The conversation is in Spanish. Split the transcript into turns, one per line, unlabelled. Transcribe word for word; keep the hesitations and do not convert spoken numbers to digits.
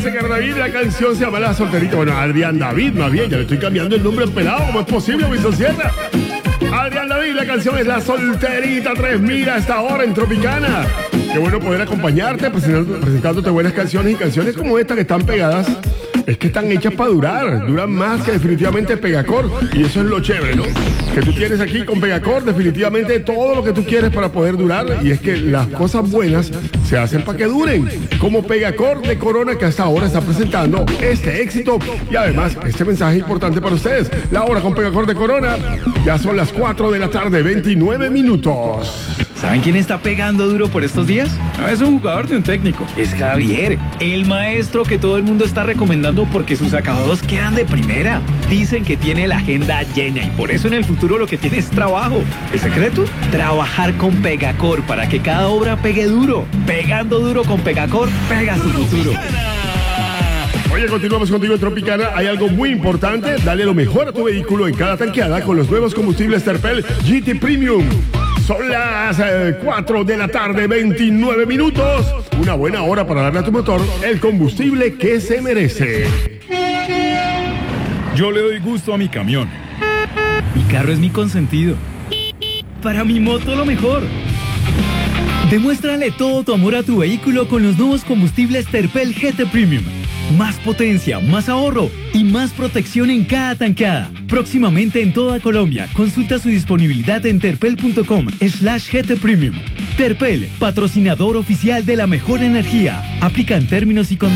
Señor David, la canción se llama La Solterita. Bueno, Adrián David, más bien, ya le estoy cambiando el nombre al pelado, ¿cómo es posible, Wilson Sierra? Adrián David, la canción es La Solterita tres mil a esta hora en Tropicana. Qué bueno poder acompañarte presentando, presentándote buenas canciones y canciones como esta que están pegadas. Es que están hechas para durar, duran más que definitivamente Pegacor. Y eso es lo chévere, ¿no? Que tú tienes aquí con Pegacor definitivamente todo lo que tú quieres para poder durar. Y es que las cosas buenas se hacen para que duren. Como Pegacor de Corona, que hasta ahora está presentando este éxito. Y además, este mensaje importante para ustedes. La hora con Pegacor de Corona. Ya son las cuatro de la tarde, veintinueve minutos.
¿Saben quién está pegando duro por estos días? No es un jugador de un técnico, es Javier, el maestro que todo el mundo está recomendando porque sus acabados quedan de primera. Dicen que tiene la agenda llena y por eso en el futuro lo que tiene es trabajo. ¿El secreto? Trabajar con Pegacor para que cada obra pegue duro. Pegando duro con Pegacor, pega su futuro.
Oye, continuamos contigo en Tropicana. Hay algo muy importante. Dale lo mejor a tu vehículo en cada tanqueada con los nuevos combustibles Terpel G T Premium. Son las eh, cuatro de la tarde, veintinueve minutos. Una buena hora para darle a tu motor el combustible que se merece.
Yo le doy gusto a mi camión.
Mi carro es mi consentido. Para mi moto lo mejor. Demuéstrale todo tu amor a tu vehículo con los nuevos combustibles Terpel G T Premium. Más potencia, más ahorro y más protección en cada tanqueada. Próximamente en toda Colombia. Consulta su disponibilidad en terpel.com slash GT Premium. Terpel, patrocinador oficial de la mejor energía. Aplican términos y condiciones.